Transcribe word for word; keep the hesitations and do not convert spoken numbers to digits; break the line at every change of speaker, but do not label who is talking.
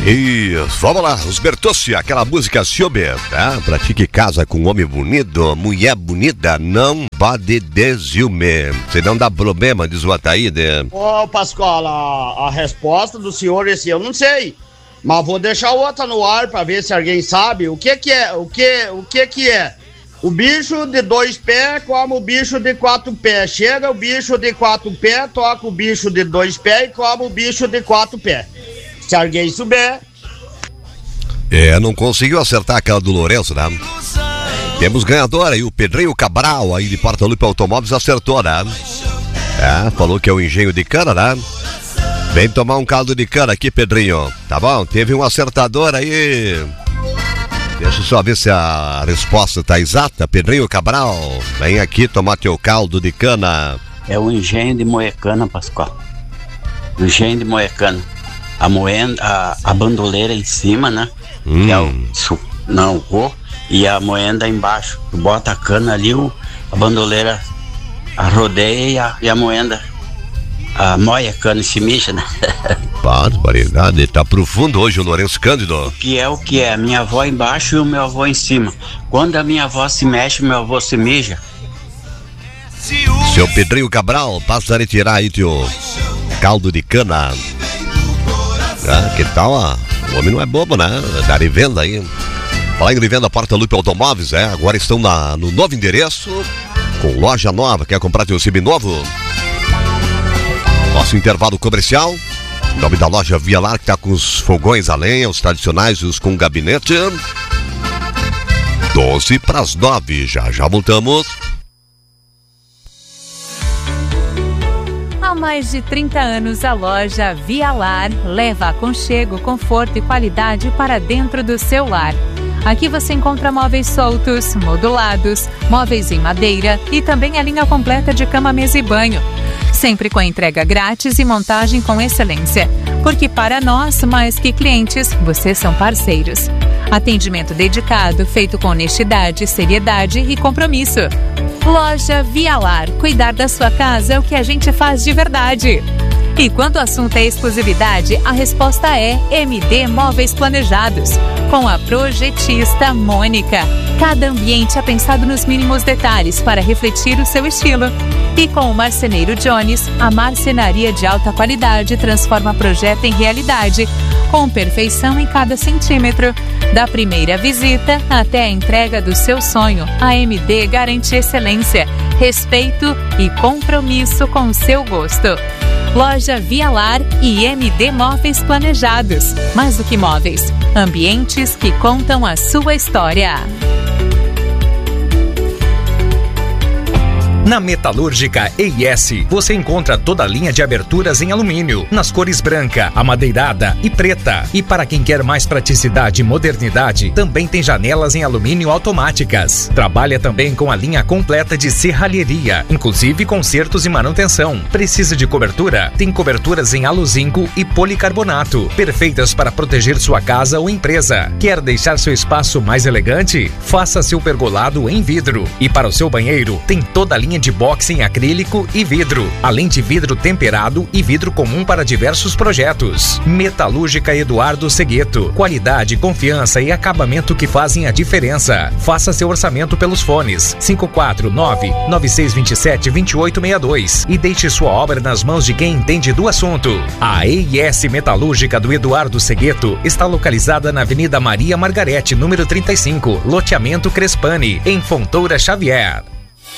Isso, vamos lá, os Bertossi, aquela música Silber, tá? Pra ti que casa com homem bonito, mulher bonita, não pode desciúme. Se não dá problema, diz o Ataíde.
Ô, Pascoal, a, a resposta do senhor esse eu não sei, mas vou deixar outra no ar pra ver se alguém sabe. O que que é, o que, o que que é? O bicho de dois pés come o bicho de quatro pés. Chega o bicho de quatro pés, toca o bicho de dois pés e come o bicho de quatro pés. Se alguém souber.
É, não conseguiu acertar aquela do Lourenço, né? Temos ganhador aí, o Pedrinho Cabral, aí de Porta Lupe Automóveis, acertou, né? É, falou que é o engenho de cana, né? Vem tomar um caldo de cana aqui, Pedrinho. Tá bom? Teve um acertador aí. Deixa eu só ver se a resposta tá exata. Pedrinho Cabral, vem aqui tomar teu caldo de cana.
É o engenho de Moecana, Pascoal. O engenho de Moecana. A moenda, a, a bandoleira em cima, né?
Hum.
Que é o, não, o e a moenda embaixo. Tu bota a cana ali, o, a bandoleira a rodeia e a, e a moenda a moia a cana e se mixa, né?
Barbaridade, tá profundo hoje o Lourenço Cândido.
O que é o que é? Minha avó embaixo e o meu avô em cima. Quando a minha avó se mexe, meu avô se mija.
Seu Pedrinho Cabral, passa a retirar aí teu caldo de cana. Ah, que tal, ah? O homem não é bobo, né? Dar e venda aí. Falar em venda, Porta Lupe Automóveis, é? Agora estão na, no novo endereço, com loja nova. Quer comprar teu semi novo? Nosso intervalo comercial. O nome da loja Via Lar, que tá com os fogões a lenha, os tradicionais e os com gabinete. doze para as nove, já já voltamos.
Há mais de trinta anos, a loja Via Lar leva aconchego, conforto e qualidade para dentro do seu lar. Aqui você encontra móveis soltos, modulados, móveis em madeira e também a linha completa de cama, mesa e banho. Sempre com entrega grátis e montagem com excelência. Porque para nós, mais que clientes, vocês são parceiros. Atendimento dedicado, feito com honestidade, seriedade e compromisso. Loja Via Lar. Cuidar da sua casa é o que a gente faz de verdade. E quando o assunto é exclusividade, a resposta é M D Móveis Planejados, com a projetista Mônica. Cada ambiente é pensado nos mínimos detalhes para refletir o seu estilo. E com o marceneiro Jones, a marcenaria de alta qualidade transforma projeto em realidade, com perfeição em cada centímetro. Da primeira visita até a entrega do seu sonho, a M D garante excelência, respeito e compromisso com o seu gosto. Loja Via Lar e M D Móveis Planejados. Mais do que móveis, ambientes que contam a sua história.
Na Metalúrgica E I S, você encontra toda a linha de aberturas em alumínio, nas cores branca, amadeirada e preta. E para quem quer mais praticidade e modernidade, também tem janelas em alumínio automáticas. Trabalha também com a linha completa de serralheria, inclusive consertos e manutenção. Precisa de cobertura? Tem coberturas em aluzinco e policarbonato, perfeitas para proteger sua casa ou empresa. Quer deixar seu espaço mais elegante? Faça seu pergolado em vidro. E para o seu banheiro, tem toda a linha de box em acrílico e vidro, além de vidro temperado e vidro comum para diversos projetos. Metalúrgica Eduardo Segueto. Qualidade, confiança e acabamento que fazem a diferença. Faça seu orçamento pelos fones cinco quatro nove, nove seis dois sete, dois oito seis dois e deixe sua obra nas mãos de quem entende do assunto. A E I S Metalúrgica do Eduardo Segueto está localizada na Avenida Maria Margarete, número trinta e cinco, loteamento Crespani, em Fontoura Xavier.